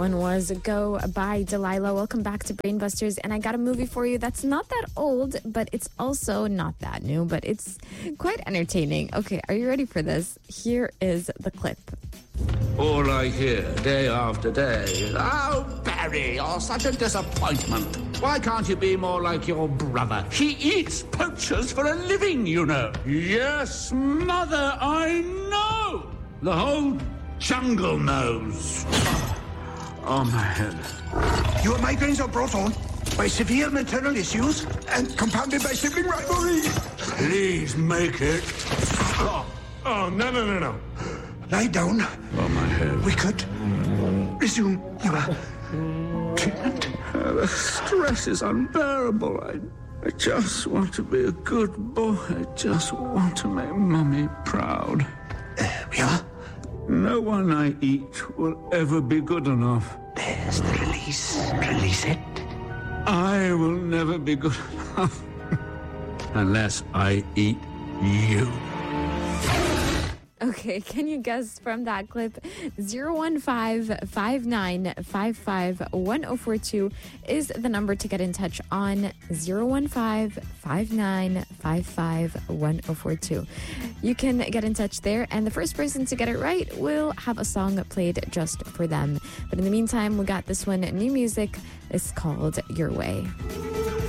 one was Go by Delilah. Welcome back to Brainbusters. And I got a movie for you that's not that old, but it's also not that new, but it's quite entertaining. Okay, are you ready for this? Here is the clip. All I hear day after day is, "Oh, Barry, you're such a disappointment. Why can't you be more like your brother? He eats poachers for a living, you know." "Yes, Mother, I know. The whole jungle knows." Oh, my head. Your migraines are brought on by severe maternal issues and compounded by sibling rivalry. Please make it stop. Oh, no. Lie down. Oh, my head. We could resume your treatment. The stress is unbearable. I just want to be a good boy. I just want to make Mummy proud. We are? No one I eat will ever be good enough. There's the release. Release it. I will never be good enough unless I eat you. Okay, can you guess from that clip? 015-5955-1042 is the number to get in touch on. 015-5955-1042. You can get in touch there, and the first person to get it right will have a song played just for them. But in the meantime, we got this one. New music is called Your Way.